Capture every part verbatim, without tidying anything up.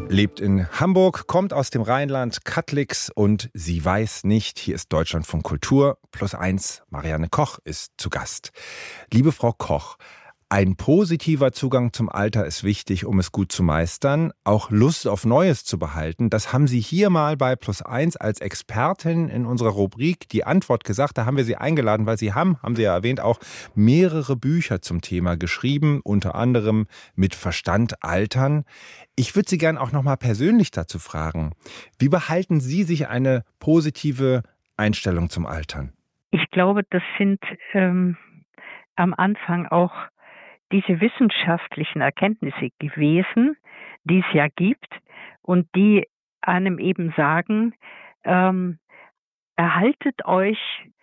Lebt in Hamburg, kommt aus dem Rheinland, Kattlicks und sie weiß nicht. Hier ist Deutschlandfunk Kultur. Plus eins, Marianne Koch ist zu Gast. Liebe Frau Koch, ein positiver Zugang zum Alter ist wichtig, um es gut zu meistern. Auch Lust auf Neues zu behalten. Das haben Sie hier mal bei Plus eins als Expertin in unserer Rubrik Die Antwort gesagt. Da haben wir Sie eingeladen, weil Sie haben, haben Sie ja erwähnt, auch mehrere Bücher zum Thema geschrieben. Unter anderem Mit Verstand altern. Ich würde Sie gern auch noch mal persönlich dazu fragen. Wie behalten Sie sich eine positive Einstellung zum Altern? Ich glaube, das sind ähm, am Anfang auch diese wissenschaftlichen Erkenntnisse gewesen, die es ja gibt und die einem eben sagen, ähm, erhaltet euch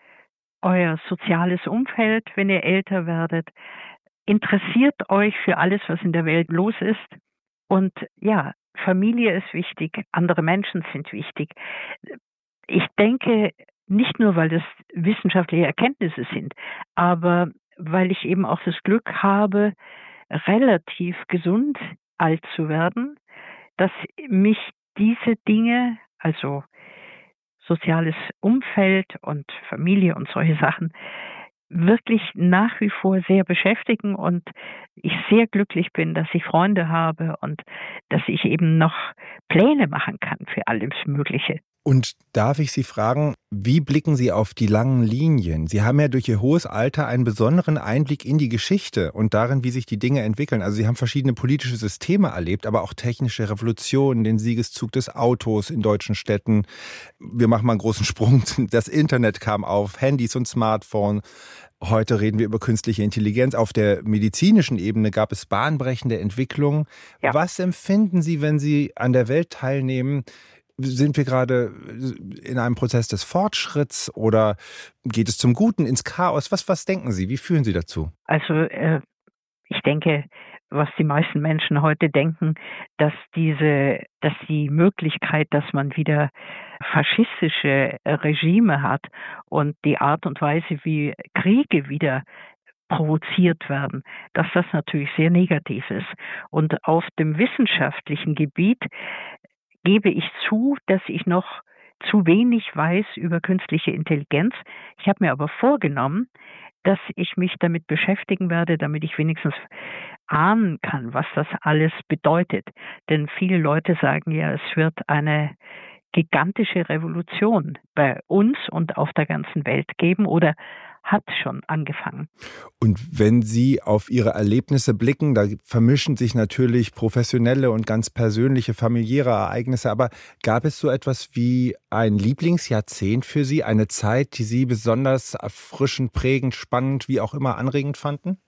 euer soziales Umfeld, wenn ihr älter werdet, interessiert euch für alles, was in der Welt los ist. Und ja, Familie ist wichtig, andere Menschen sind wichtig. Ich denke, nicht nur, weil das wissenschaftliche Erkenntnisse sind, aber weil ich eben auch das Glück habe, relativ gesund alt zu werden, dass mich diese Dinge, also soziales Umfeld und Familie und solche Sachen, wirklich nach wie vor sehr beschäftigen und ich sehr glücklich bin, dass ich Freunde habe und dass ich eben noch Pläne machen kann für alles Mögliche. Und darf ich Sie fragen, wie blicken Sie auf die langen Linien? Sie haben ja durch Ihr hohes Alter einen besonderen Einblick in die Geschichte und darin, wie sich die Dinge entwickeln. Also Sie haben verschiedene politische Systeme erlebt, aber auch technische Revolutionen, den Siegeszug des Autos in deutschen Städten. Wir machen mal einen großen Sprung. Das Internet kam auf, Handys und Smartphone. Heute reden wir über künstliche Intelligenz. Auf der medizinischen Ebene gab es bahnbrechende Entwicklungen. Ja. Was empfinden Sie, wenn Sie an der Welt teilnehmen? Sind wir gerade in einem Prozess des Fortschritts oder geht es zum Guten, ins Chaos? Was, was denken Sie? Wie fühlen Sie dazu? Also äh, ich denke, was die meisten Menschen heute denken, dass diese, dass die Möglichkeit, dass man wieder faschistische Regime hat und die Art und Weise, wie Kriege wieder provoziert werden, dass das natürlich sehr negativ ist. Und auf dem wissenschaftlichen Gebiet gebe ich zu, dass ich noch zu wenig weiß über künstliche Intelligenz. Ich habe mir aber vorgenommen, dass ich mich damit beschäftigen werde, damit ich wenigstens ahnen kann, was das alles bedeutet. Denn viele Leute sagen ja, es wird eine gigantische Revolution bei uns und auf der ganzen Welt geben oder hat schon angefangen. Und wenn Sie auf Ihre Erlebnisse blicken, da vermischen sich natürlich professionelle und ganz persönliche, familiäre Ereignisse, aber gab es so etwas wie ein Lieblingsjahrzehnt für Sie, eine Zeit, die Sie besonders erfrischend, prägend, spannend, wie auch immer anregend fanden?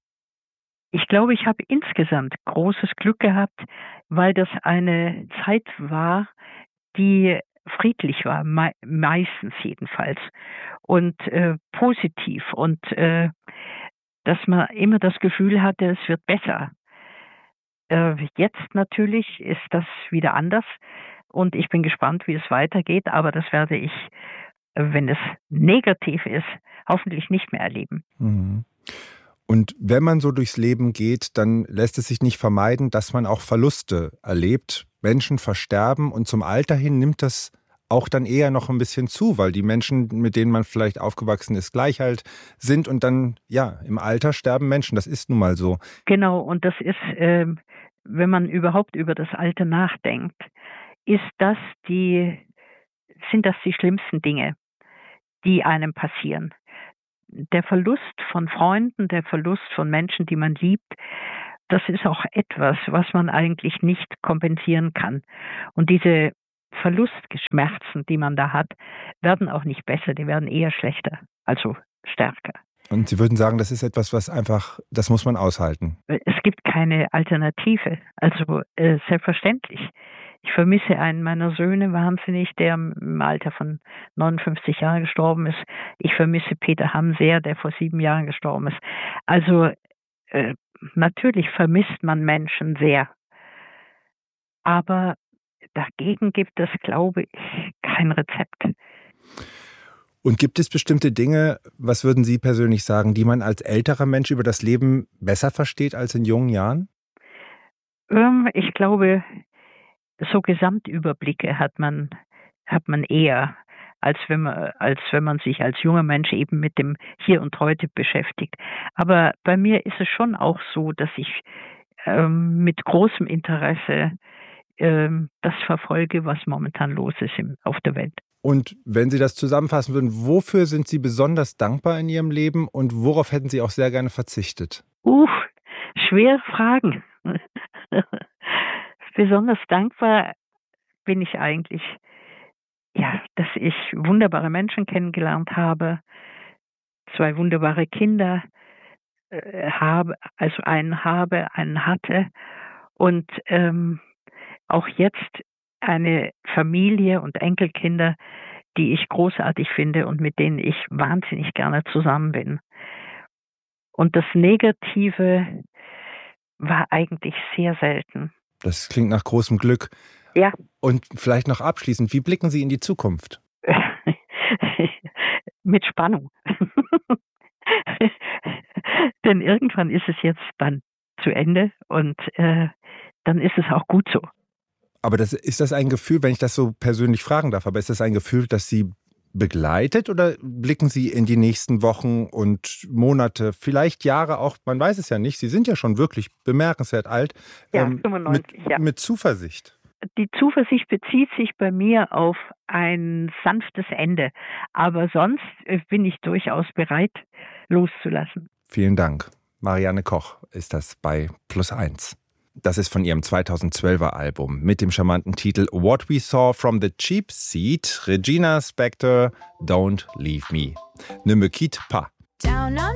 Ich glaube, ich habe insgesamt großes Glück gehabt, weil das eine Zeit war, die friedlich war, me- meistens jedenfalls, und äh, positiv und äh, dass man immer das Gefühl hatte, es wird besser. Äh, jetzt natürlich ist das wieder anders und ich bin gespannt, wie es weitergeht, aber das werde ich, äh, wenn es negativ ist, hoffentlich nicht mehr erleben. Mhm. Und wenn man so durchs Leben geht, dann lässt es sich nicht vermeiden, dass man auch Verluste erlebt. Menschen versterben und zum Alter hin nimmt das auch dann eher noch ein bisschen zu, weil die Menschen, mit denen man vielleicht aufgewachsen ist, gleich alt sind und dann, ja, im Alter sterben Menschen. Das ist nun mal so. Genau, und das ist, äh, wenn man überhaupt über das Alter nachdenkt, ist das die, sind das die schlimmsten Dinge, die einem passieren. Der Verlust von Freunden, der Verlust von Menschen, die man liebt, das ist auch etwas, was man eigentlich nicht kompensieren kann. Und diese Verlustschmerzen, die man da hat, werden auch nicht besser, die werden eher schlechter, also stärker. Und Sie würden sagen, das ist etwas, was einfach, das muss man aushalten? Es gibt keine Alternative, also äh, selbstverständlich. Ich vermisse einen meiner Söhne wahnsinnig, der im Alter von neunundfünfzig Jahren gestorben ist. Ich vermisse Peter Hamm sehr, der vor sieben Jahren gestorben ist. Also äh, natürlich vermisst man Menschen sehr. Aber dagegen gibt es, glaube ich, kein Rezept. Und gibt es bestimmte Dinge, was würden Sie persönlich sagen, die man als älterer Mensch über das Leben besser versteht als in jungen Jahren? Ähm, ich glaube, so Gesamtüberblicke hat man, hat man eher, als wenn man, als wenn man sich als junger Mensch eben mit dem Hier und Heute beschäftigt. Aber bei mir ist es schon auch so, dass ich ähm, mit großem Interesse ähm, das verfolge, was momentan los ist im, auf der Welt. Und wenn Sie das zusammenfassen würden, wofür sind Sie besonders dankbar in Ihrem Leben und worauf hätten Sie auch sehr gerne verzichtet? Uh, schwere Fragen. Besonders dankbar bin ich eigentlich, ja, dass ich wunderbare Menschen kennengelernt habe, zwei wunderbare Kinder äh, habe, also einen habe, einen hatte und ähm, auch jetzt eine Familie und Enkelkinder, die ich großartig finde und mit denen ich wahnsinnig gerne zusammen bin. Und das Negative war eigentlich sehr selten. Das klingt nach großem Glück. Ja. Und vielleicht noch abschließend, wie blicken Sie in die Zukunft? Mit Spannung. Denn irgendwann ist es jetzt dann zu Ende und äh, dann ist es auch gut so. Aber das, ist das ein Gefühl, wenn ich das so persönlich fragen darf, aber ist das ein Gefühl, das Sie begleitet oder blicken Sie in die nächsten Wochen und Monate, vielleicht Jahre auch, man weiß es ja nicht, Sie sind ja schon wirklich bemerkenswert alt, ja, ähm, fünfundneunzig, mit, ja. mit Zuversicht? Die Zuversicht bezieht sich bei mir auf ein sanftes Ende, aber sonst bin ich durchaus bereit, loszulassen. Vielen Dank. Marianne Koch ist das bei Plus eins. Das ist von ihrem zweitausendzwölfer Album mit dem charmanten Titel What We Saw from the Cheap Seat. Regina Spektor, Don't Leave Me. Ne me quitte pas. Down on